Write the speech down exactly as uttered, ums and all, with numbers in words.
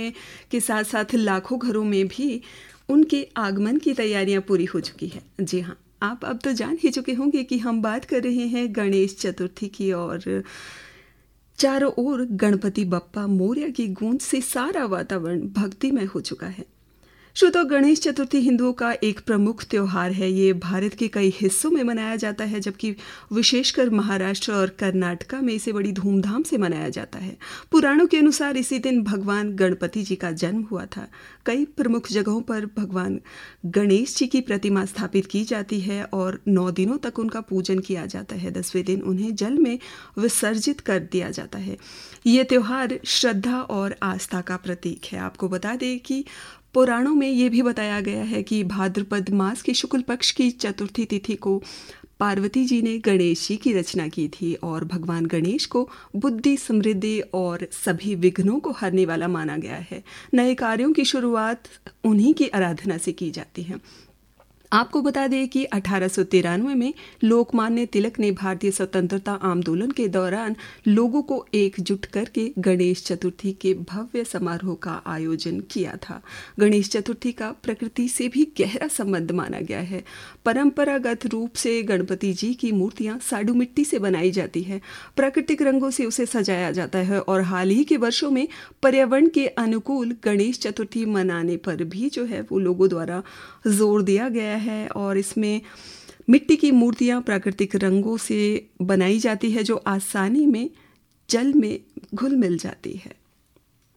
में के साथ साथ लाखों घरों में भी उनके आगमन की तैयारियां पूरी हो चुकी है। जी हाँ, आप अब तो जान ही चुके होंगे कि हम बात कर रहे हैं गणेश चतुर्थी की, और चारों ओर गणपति बप्पा मोरया की गूंज से सारा वातावरण भक्तिमय हो चुका है। श्रोताओ, गणेश चतुर्थी हिंदुओं का एक प्रमुख त्योहार है। ये भारत के कई हिस्सों में मनाया जाता है, जबकि विशेषकर महाराष्ट्र और कर्नाटका में इसे बड़ी धूमधाम से मनाया जाता है। पुराणों के अनुसार इसी दिन भगवान गणपति जी का जन्म हुआ था। कई प्रमुख जगहों पर भगवान गणेश जी की प्रतिमा स्थापित की जाती है और नौ दिनों तक उनका पूजन किया जाता है। दसवें दिन उन्हें जल में विसर्जित कर दिया जाता है। ये त्योहार श्रद्धा और आस्था का प्रतीक है। आपको बता दें कि पुराणों में ये भी बताया गया है कि भाद्रपद मास के शुक्ल पक्ष की चतुर्थी तिथि को पार्वती जी ने गणेश जी की रचना की थी और भगवान गणेश को बुद्धि, समृद्धि और सभी विघ्नों को हरने वाला माना गया है। नए कार्यों की शुरुआत उन्हीं की आराधना से की जाती है। आपको बता दें कि अठारह सौ तिरानवे में लोकमान्य तिलक ने भारतीय स्वतंत्रता आंदोलन के दौरान लोगों को एकजुट करके गणेश चतुर्थी के भव्य समारोह का आयोजन किया था। गणेश चतुर्थी का प्रकृति से भी गहरा संबंध माना गया है। परंपरागत रूप से गणपति जी की मूर्तियां साडू मिट्टी से बनाई जाती है। प्राकृतिक रंगों से उसे सजाया जाता है और हाल ही के वर्षों में पर्यावरण के अनुकूल गणेश चतुर्थी मनाने पर भी जो है वो लोगों द्वारा जोर दिया गया है है और इसमें मिट्टी की मूर्तियां प्राकृतिक रंगों से बनाई जाती है जो आसानी में जल में घुल मिल जाती है।